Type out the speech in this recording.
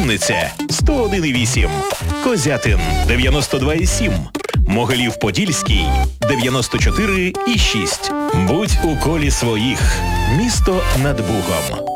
Вінниця 101,8, Козятин 92,7, Могилів-Подільський 94,6. Будь у колі своїх. Місто над Бугом.